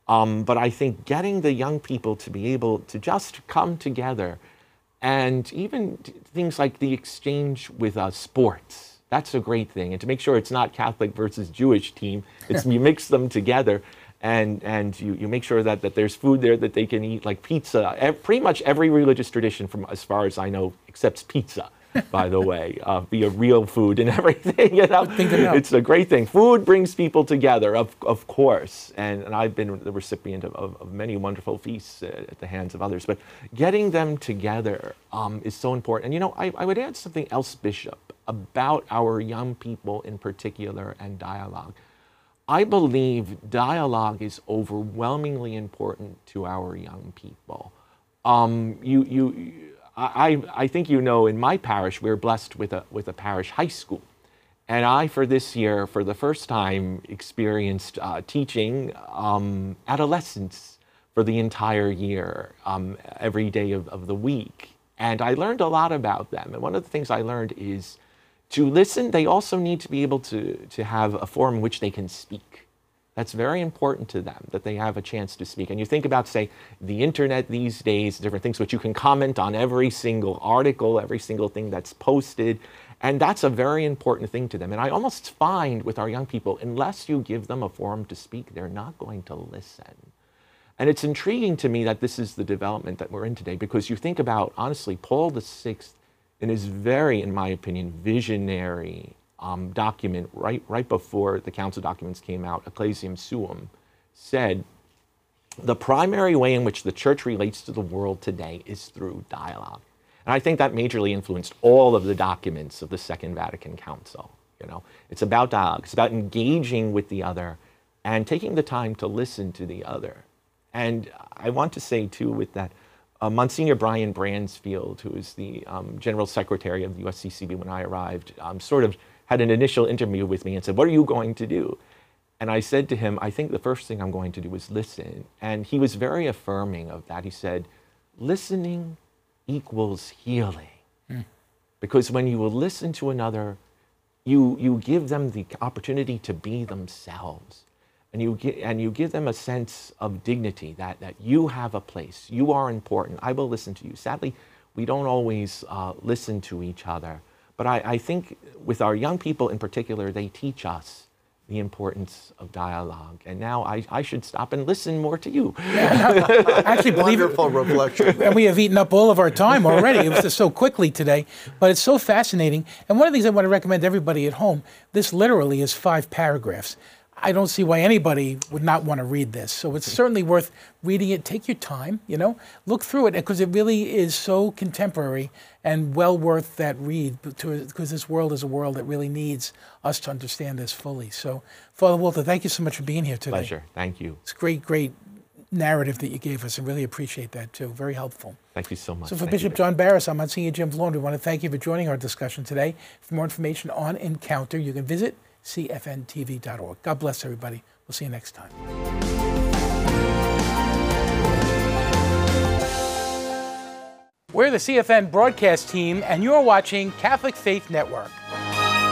But I think getting the young people to be able to just come together, and even things like the exchange with sports, that's a great thing. And to make sure it's not Catholic versus Jewish team, it's you mix them together, and you make sure that there's food there that they can eat, like pizza. Pretty much every religious tradition, from as far as I know, accepts pizza. By the way, be a real food and everything, you know. It's a great thing. Food brings people together, of course, and I've been the recipient of many wonderful feasts at the hands of others. But getting them together is so important. And you know, I would add something else, Bishop, about our young people in particular and dialogue. I believe dialogue is overwhelmingly important to our young people. I think you know, in my parish, we're blessed with a parish high school. And I, for this year, for the first time, experienced teaching adolescents for the entire year, every day of the week. And I learned a lot about them. And one of the things I learned is to listen. They also need to be able to have a forum in which they can speak. That's very important to them, that they have a chance to speak. And you think about, say, the internet these days, different things, which you can comment on every single article, every single thing that's posted. And that's a very important thing to them. And I almost find with our young people, unless you give them a forum to speak, they're not going to listen. And it's intriguing to me that this is the development that we're in today, because you think about, honestly, Paul VI, in his very, in my opinion, visionary document right before the council documents came out, Ecclesiam Suum, said the primary way in which the church relates to the world today is through dialogue. And I think that majorly influenced all of the documents of the Second Vatican Council. You know, it's about dialogue. It's about engaging with the other and taking the time to listen to the other. And I want to say too, with that, Monsignor Brian Bransfield, who is the General Secretary of the USCCB when I arrived, sort of had an initial interview with me and said, "What are you going to do?" And I said to him, "I think the first thing I'm going to do is listen." And he was very affirming of that. He said, "Listening equals healing." Because when you will listen to another, you give them the opportunity to be themselves. And you give them a sense of dignity, that you have a place, you are important, I will listen to you. Sadly, we don't always listen to each other. But I think with our young people in particular, they teach us the importance of dialogue. And now I should stop and listen more to you. Actually, wonderful reflection. And we have eaten up all of our time already. It was just so quickly today. But it's so fascinating. And one of the things I want to recommend to everybody at home, this literally is 5 paragraphs. I don't see why anybody would not want to read this. So it's certainly worth reading it. Take your time, you know, look through it, because it really is so contemporary and well worth that read, because this world is a world that really needs us to understand this fully. So, Father Walter, thank you so much for being here today. Pleasure. Thank you. It's great narrative that you gave us. I really appreciate that too. Very helpful. Thank you so much. So for Bishop John Barras, I'm Monsignor Jim Vallone. We want to thank you for joining our discussion today. For more information on Encounter, you can visit cfntv.org. God bless everybody. We'll see you next time. We're the CFN broadcast team, and you're watching Catholic Faith Network.